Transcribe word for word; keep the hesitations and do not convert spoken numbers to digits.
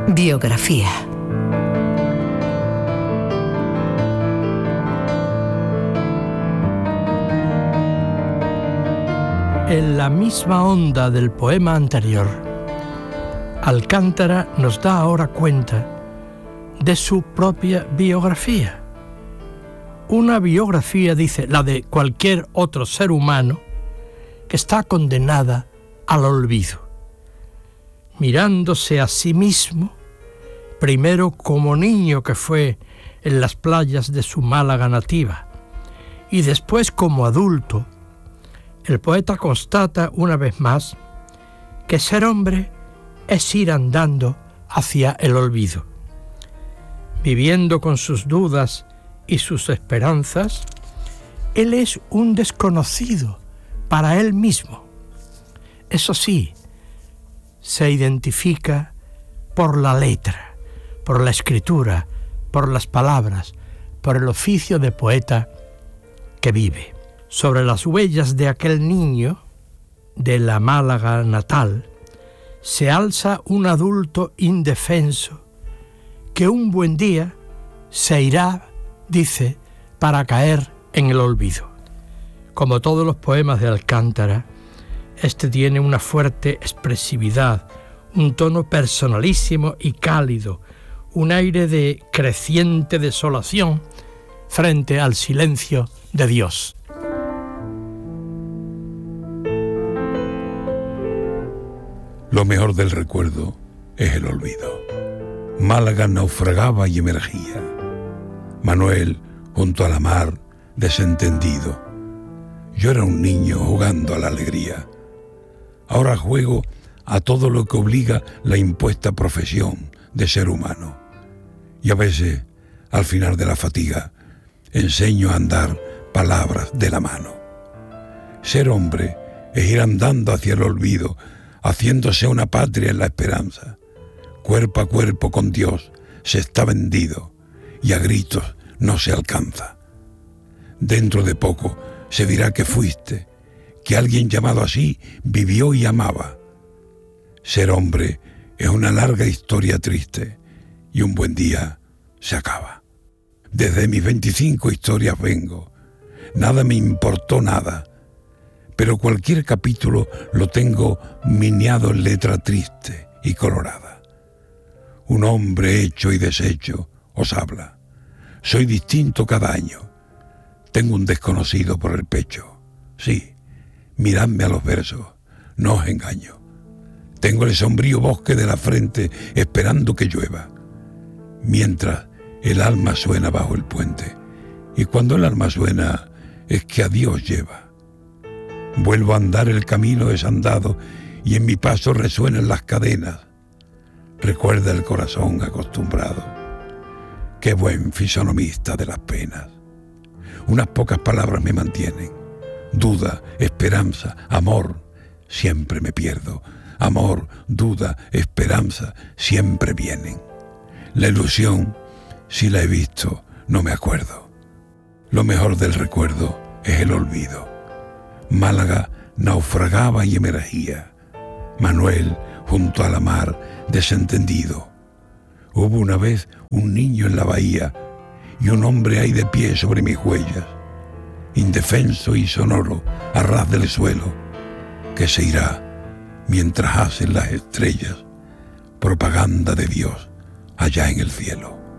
Biografía. En la misma onda del poema anterior, Alcántara nos da ahora cuenta de su propia biografía. Una biografía, dice, la de cualquier otro ser humano, que está condenada al olvido. Mirándose a sí mismo, primero como niño que fue en las playas de su Málaga nativa, y después como adulto, el poeta constata una vez más que ser hombre es ir andando hacia el olvido. Viviendo con sus dudas y sus esperanzas, él es un desconocido para él mismo. Eso sí, se identifica por la letra, por la escritura, por las palabras, por el oficio de poeta que vive. Sobre las huellas de aquel niño, de la Málaga natal, se alza un adulto indefenso que un buen día se irá, dice, para caer en el olvido. Como todos los poemas de Alcántara, este tiene una fuerte expresividad, un tono personalísimo y cálido, un aire de creciente desolación frente al silencio de Dios. Lo mejor del recuerdo es el olvido. Málaga naufragaba y emergía. Manuel, junto a la mar, desentendido. Yo era un niño jugando a la alegría. Ahora juego a todo lo que obliga la impuesta profesión de ser humano. Y a veces, al final de la fatiga, enseño a andar palabras de la mano. Ser hombre es ir andando hacia el olvido, haciéndose una patria en la esperanza. Cuerpo a cuerpo con Dios se está vendido y a gritos no se alcanza. Dentro de poco se dirá que fuiste, que alguien llamado así vivió y amaba. Ser hombre es una larga historia triste y un buen día se acaba. Desde mis veinticinco historias vengo, nada me importó nada, pero cualquier capítulo lo tengo miniado en letra triste y colorada. Un hombre hecho y deshecho os habla. Soy distinto cada año. Tengo un desconocido por el pecho. Sí, miradme a los versos, no os engaño. Tengo el sombrío bosque de la frente esperando que llueva, mientras el alma suena bajo el puente. Y cuando el alma suena es que a Dios lleva. Vuelvo a andar el camino desandado y en mi paso resuenan las cadenas. Recuerda el corazón acostumbrado. Qué buen fisonomista de las penas. Unas pocas palabras me mantienen. Duda, esperanza, amor, siempre me pierdo. Amor, duda, esperanza, siempre vienen. La ilusión, si la he visto, no me acuerdo. Lo mejor del recuerdo es el olvido. Málaga naufragaba y emergía. Manuel, junto a la mar, desentendido. Hubo una vez un niño en la bahía y un hombre ahí de pie sobre mis huellas, indefenso y sonoro a ras del suelo, que se irá mientras hacen las estrellas propaganda de Dios allá en el cielo.